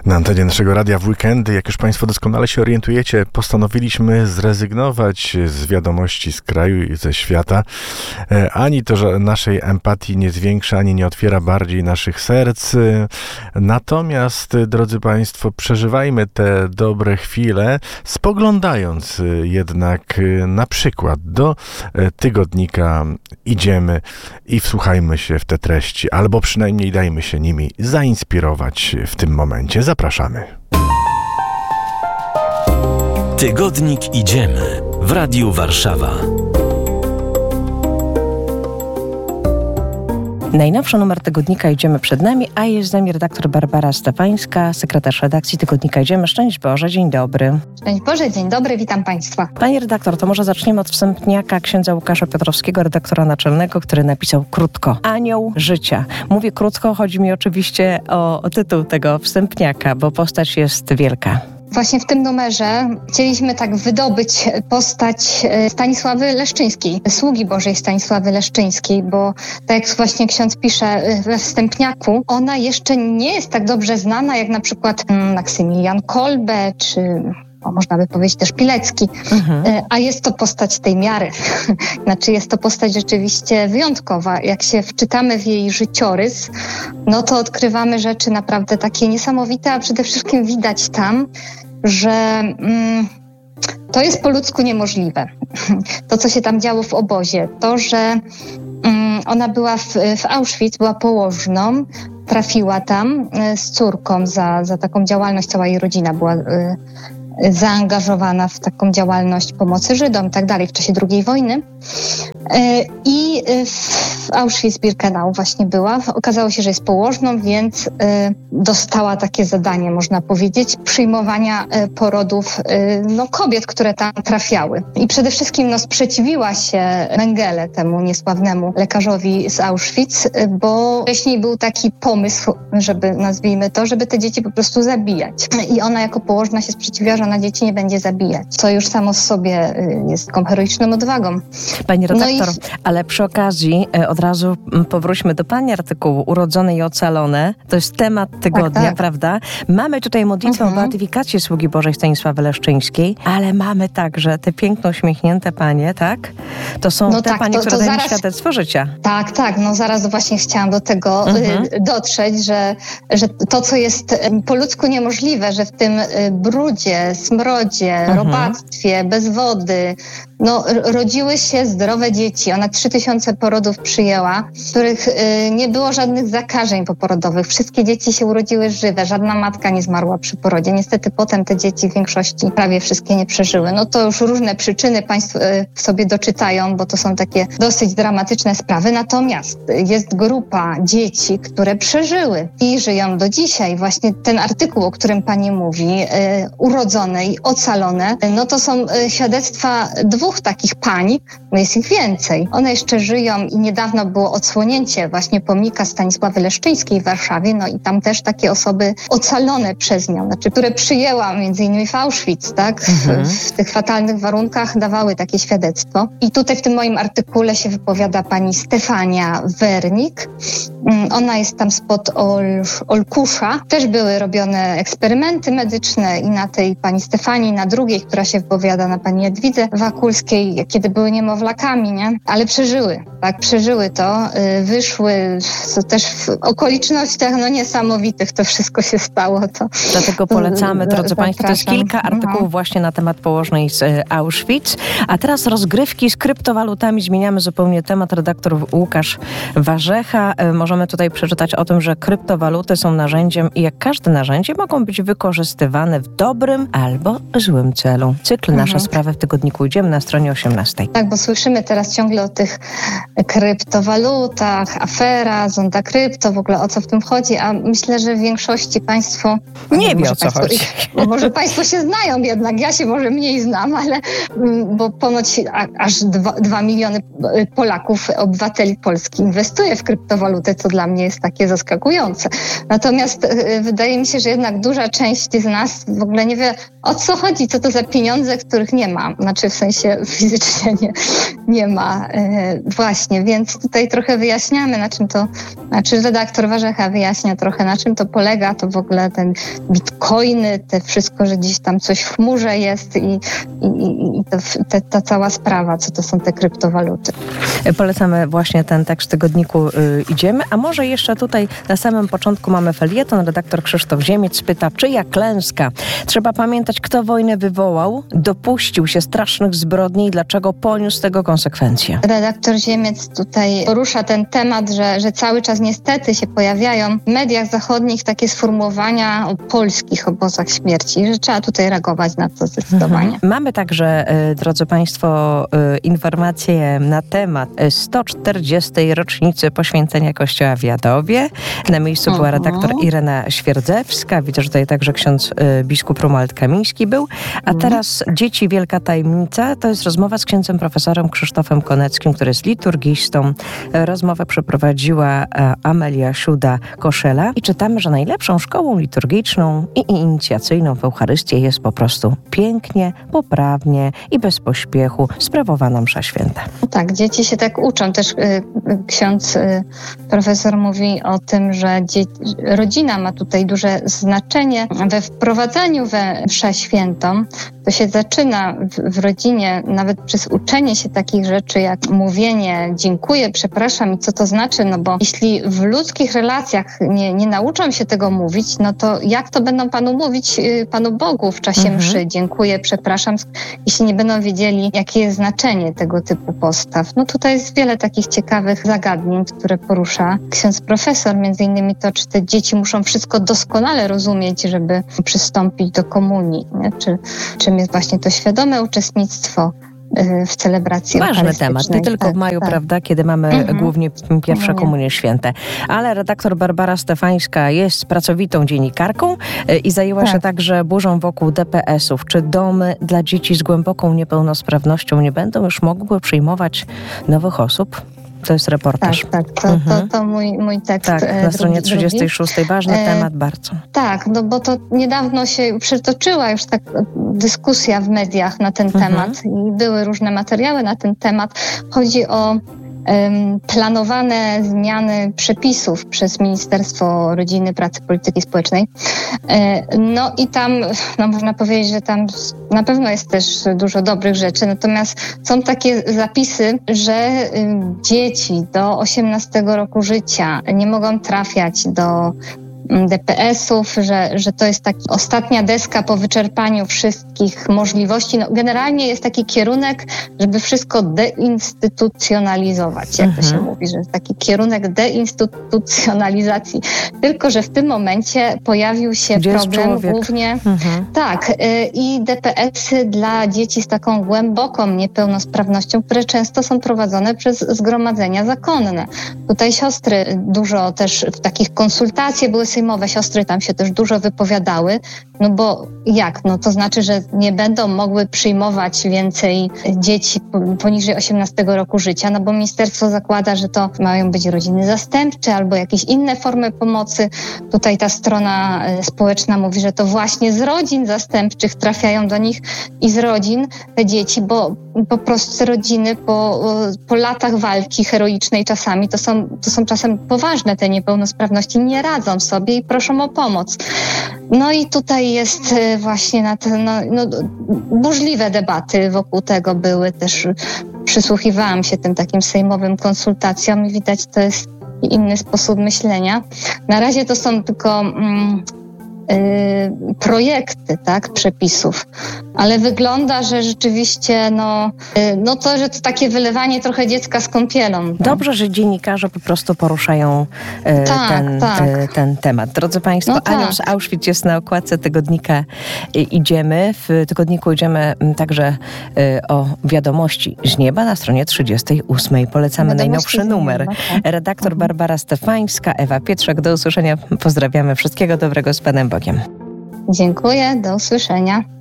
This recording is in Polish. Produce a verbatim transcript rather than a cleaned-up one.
Na antenie naszego radia w weekendy, jak już Państwo doskonale się orientujecie, postanowiliśmy zrezygnować z wiadomości z kraju i ze świata. Ani to, że naszej empatii nie zwiększa, ani nie otwiera bardziej naszych serc. Natomiast, drodzy Państwo, przeżywajmy te dobre chwile, spoglądając jednak na przykład do tygodnika Idziemy i wsłuchajmy się w te treści, albo przynajmniej dajmy się nimi zainspirować w tym momencie. Zapraszamy. Tygodnik Idziemy w Radiu Warszawa. Najnowszy numer tygodnika Idziemy przed nami, a jest z nami redaktor Barbara Stefańska, sekretarz redakcji tygodnika Idziemy. Szczęść Boże, dzień dobry. Szczęść Boże, dzień dobry, witam Państwa. Pani redaktor, to może zaczniemy od wstępniaka księdza Łukasza Piotrowskiego, redaktora naczelnego, który napisał krótko: Anioł życia. Mówię krótko, chodzi mi oczywiście o, o tytuł tego wstępniaka, bo postać jest wielka. Właśnie w tym numerze chcieliśmy tak wydobyć postać Stanisławy Leszczyńskiej, sługi Bożej Stanisławy Leszczyńskiej, bo tak jak właśnie ksiądz pisze we wstępniaku, ona jeszcze nie jest tak dobrze znana jak na przykład Maksymilian Kolbe, czy o, można by powiedzieć też Pilecki, mhm. a jest to postać tej miary. Znaczy jest to postać rzeczywiście wyjątkowa. Jak się wczytamy w jej życiorys, no to odkrywamy rzeczy naprawdę takie niesamowite, a przede wszystkim widać tam, że mm, to jest po ludzku niemożliwe. To, co się tam działo w obozie, to, że mm, ona była w, w Auschwitz, była położną, trafiła tam y, z córką za, za taką działalność, cała jej rodzina była y, zaangażowana w taką działalność pomocy Żydom i tak dalej w czasie drugiej wojny. I w Auschwitz-Birkenau właśnie była. Okazało się, że jest położną, więc dostała takie zadanie, można powiedzieć, przyjmowania porodów no, kobiet, które tam trafiały. I przede wszystkim no, sprzeciwiła się Mengele, temu niesławnemu lekarzowi z Auschwitz, bo wcześniej był taki pomysł, żeby, nazwijmy to, żeby te dzieci po prostu zabijać. I ona jako położna się sprzeciwiła, że ona dzieci nie będzie zabijać, co już samo w sobie jest taką heroiczną odwagą. Pani redaktor, no i... ale przy okazji od razu powróćmy do Pani artykułu Urodzone i ocalone. To jest temat tygodnia, tak, tak. prawda? Mamy tutaj modlitwę mhm. o beatyfikację sługi Bożej Stanisławy Leszczyńskiej, ale mamy także te piękne, uśmiechnięte panie, tak? To są no te tak, panie, to, które to dają zaraz... świadectwo życia. Tak, tak. No zaraz właśnie chciałam do tego mhm. y, dotrzeć, że, że to, co jest po ludzku niemożliwe, że w tym brudzie, smrodzie, mhm. robactwie, bez wody, no rodziły się zdrowe dzieci. Ona trzy tysiące porodów przyjęła, w których y, nie było żadnych zakażeń poporodowych. Wszystkie dzieci się urodziły żywe, żadna matka nie zmarła przy porodzie. Niestety potem te dzieci w większości prawie wszystkie nie przeżyły. No to już różne przyczyny Państwo y, sobie doczytają, bo to są takie dosyć dramatyczne sprawy. Natomiast jest grupa dzieci, które przeżyły i żyją do dzisiaj. Właśnie ten artykuł, o którym Pani mówi, y, urodzone i ocalone, y, no to są y, świadectwa dwóch takich pań, no jest ich więcej. One jeszcze żyją i niedawno było odsłonięcie właśnie pomnika Stanisławy Leszczyńskiej w Warszawie, no i tam też takie osoby ocalone przez nią, znaczy, które przyjęła między innymi w Auschwitz, tak, mhm. w, w tych fatalnych warunkach dawały takie świadectwo. I tutaj w tym moim artykule się wypowiada pani Stefania Wernik. Ona jest tam spod Ol, Olkusza. Też były robione eksperymenty medyczne i na tej pani Stefanii, na drugiej, która się wypowiada na pani Jadwidze Wakulskiej, kiedy były niemowlakami, nie? Ale przeżyły, tak, przeżyły to, yy, wyszły to też w okolicznościach no niesamowitych to wszystko się stało. To, Dlatego polecamy, to, drodzy Państwo, to jest kilka artykułów no. właśnie na temat położnej z Auschwitz, a teraz rozgrywki z kryptowalutami, zmieniamy zupełnie temat. Redaktor Łukasz Warzecha, możemy tutaj przeczytać o tym, że kryptowaluty są narzędziem i jak każde narzędzie mogą być wykorzystywane w dobrym albo złym celu. Cykl mhm. Nasza sprawa w tygodniku Idziemy na stronie osiemnastej. Tak, bo słyszymy teraz ciągle o tych kryptowalutach, afera, zonda krypto, w ogóle o co w tym chodzi, a myślę, że w większości Państwo... Nie wie o co chodzi. Bo może Państwo się znają jednak, ja się może mniej znam, ale bo ponoć aż dwa, dwa miliony Polaków, obywateli Polski inwestuje w kryptowaluty, co dla mnie jest takie zaskakujące. Natomiast wydaje mi się, że jednak duża część z nas w ogóle nie wie, o co chodzi, co to za pieniądze, których nie ma. Znaczy w sensie fizycznie nie, nie ma. Właśnie, więc tutaj trochę wyjaśniamy, na czym to, znaczy redaktor Warzecha wyjaśnia trochę, na czym to polega, to w ogóle ten bitcoiny, te wszystko, że gdzieś tam coś w chmurze jest i, i, i to, te, ta cała sprawa, co to są te kryptowaluty. Polecamy właśnie ten tekst w tygodniku y, Idziemy, a może jeszcze tutaj na samym początku mamy felieton. Redaktor Krzysztof Ziemiec pyta, czyja klęska? Trzeba pamiętać, kto wojnę wywołał, dopuścił się strasznych zbrodni i dlaczego poniósł tego konsekwencje. Redaktor Ziemiec tutaj porusza ten temat, że, że cały czas niestety się pojawiają w mediach zachodnich takie sformułowania o polskich obozach śmierci, że trzeba tutaj reagować na to zdecydowanie. Mhm. Mamy także, y, drodzy Państwo, y, informacje na temat sto czterdziestej rocznicy poświęcenia kościoła w Jadowie. Na miejscu była redaktor Irena Świerdzewska. Widzę, że tutaj także ksiądz y, biskup Romuald Kamiński był. A teraz Dzieci Wielka Tajemnica. To jest rozmowa z księdzem profesorem Krzysztofem Koneckim, który jest liturgistą. Rozmowę przeprowadziła y, Amelia Siuda-Koszela. I czytamy, że najlepszą szkołą liturgiczną i inicjacyjną w Eucharystię jest po prostu pięknie, poprawnie i bez pośpiechu sprawowana msza święta. Tak, dzieci się tak uczą. Też y, ksiądz y, profesor mówi o tym, że dzie- rodzina ma tutaj duże znaczenie we wprowadzaniu we mszę świętą. To się zaczyna w, w rodzinie nawet przez uczenie się takich rzeczy jak mówienie dziękuję, przepraszam i co to znaczy, no bo jeśli w ludzkich relacjach nie, nie nauczą się tego mówić, no to jak to będą Panu mówić, y, Panu Bogu w czasie mhm. mszy, dziękuję, przepraszam, jeśli nie będą wiedzieli, jakie jest znaczenie tego typu postaw. No tutaj jest wiele takich ciekawych zagadnień, które porusza ksiądz profesor, między innymi to, czy te dzieci muszą wszystko doskonale rozumieć, żeby przystąpić do komunii, nie? Czy, czym jest właśnie to świadome uczestnictwo w celebracji ważny temat, nie tylko w maju, tak, prawda, kiedy mamy mhm. głównie pierwsze no komunie święte. Ale redaktor Barbara Stefańska jest pracowitą dziennikarką i zajęła tak. się także burzą wokół D P S-ów. Czy domy dla dzieci z głęboką niepełnosprawnością nie będą już mogły przyjmować nowych osób? To jest reportaż. Tak, tak. To, mhm. to, to mój, mój tekst. Tak, na drugi, stronie trzydziestej szóstej. Ważny e, temat bardzo. Tak, no bo to niedawno się przetoczyła już tak dyskusja w mediach na ten mhm. temat i były różne materiały na ten temat. Chodzi o planowane zmiany przepisów przez Ministerstwo Rodziny, Pracy i Polityki Społecznej. No i tam, no można powiedzieć, że tam na pewno jest też dużo dobrych rzeczy, natomiast są takie zapisy, że dzieci do osiemnastego roku życia nie mogą trafiać do D P S-ów, że, że to jest taka ostatnia deska po wyczerpaniu wszystkich możliwości. No, generalnie jest taki kierunek, żeby wszystko deinstytucjonalizować, jak mhm. to się mówi, że jest taki kierunek deinstytucjonalizacji. Tylko że w tym momencie pojawił się Gdzie problem głównie mhm. tak, y, i D P S-y dla dzieci z taką głęboką niepełnosprawnością, które często są prowadzone przez zgromadzenia zakonne. Tutaj siostry dużo też w takich konsultacjach były sejmowe, siostry tam się też dużo wypowiadały, no bo jak? No to znaczy, że nie będą mogły przyjmować więcej dzieci poniżej osiemnastego roku życia, no bo ministerstwo zakłada, że to mają być rodziny zastępcze albo jakieś inne formy pomocy. Tutaj ta strona społeczna mówi, że to właśnie z rodzin zastępczych trafiają do nich i z rodzin te dzieci, bo po prostu te rodziny po, po latach walki heroicznej czasami, to są, to są czasem poważne te niepełnosprawności, nie radzą sobie i proszą o pomoc. No i tutaj jest właśnie na te, no, no, burzliwe debaty wokół tego były też. Przysłuchiwałam się tym takim sejmowym konsultacjom i widać, to jest inny sposób myślenia. Na razie to są tylko mm, y, projekty, tak, przepisów, ale wygląda, że rzeczywiście no, y, no to, że to takie wylewanie trochę dziecka z kąpielą. No. Dobrze, że dziennikarze po prostu poruszają y, tak, ten, tak. Y, ten temat. Drodzy Państwo, no Anioł tak. z Auschwitz jest na okładce tygodnika y, Idziemy. W tygodniku Idziemy y, także y, o wiadomości z nieba na stronie trzydziestej ósmej. Polecamy wiadomości najnowszy numer. Nieba, tak. Redaktor mhm. Barbara Stefańska, Ewa Pietrzak. Do usłyszenia. Pozdrawiamy. Wszystkiego dobrego z Panem Bogiem. Dziękuję. Do usłyszenia.